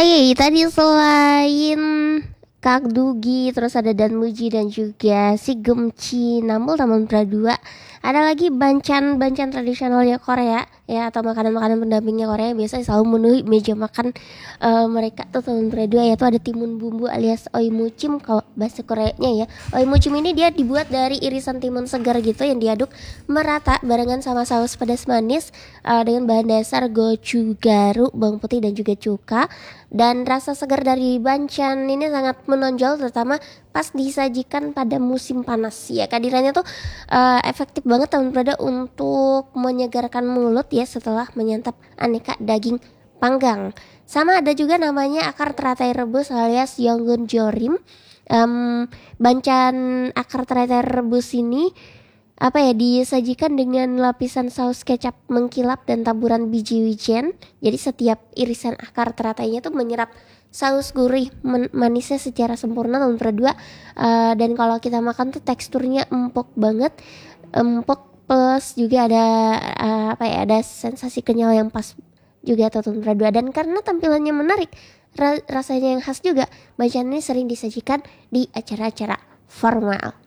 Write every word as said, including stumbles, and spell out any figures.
Hai, tadi selain Kak Dugi, terus ada Dan Muji dan juga si Gemci Nambul Taman Pradua. Ada lagi bancan-bancan tradisionalnya Korea ya, atau makanan-makanan pendampingnya Korea yang biasa selalu memenuhi meja makan eh, mereka tuh Taman Pradua, yaitu ada timun bumbu alias oimuchim kalau bahasa Koreanya ya. Oimuchim ini dia dibuat dari irisan timun segar gitu yang diaduk merata barengan sama saus pedas manis eh, dengan bahan dasar gochugaru, bawang putih dan juga cuka. Dan rasa segar dari bancan ini sangat menonjol terutama pas disajikan pada musim panas ya. Kehadirannya tuh uh, efektif banget Taman Prada untuk menyegarkan mulut ya setelah menyantap aneka daging panggang. Sama ada juga namanya akar teratai rebus alias yonggun jorim. Um, bancan akar teratai rebus ini apa ya disajikan dengan lapisan saus kecap mengkilap dan taburan biji wijen. Jadi setiap irisan akar teratainya tuh menyerap saus gurih men- manisnya secara sempurna dan berdua. Uh, dan kalau kita makan tuh teksturnya empuk banget, empuk plus juga ada uh, apa ya ada sensasi kenyal yang pas juga tuh berdua. Dan karena tampilannya menarik, ra- rasanya yang khas juga, bacan ini sering disajikan di acara-acara formal.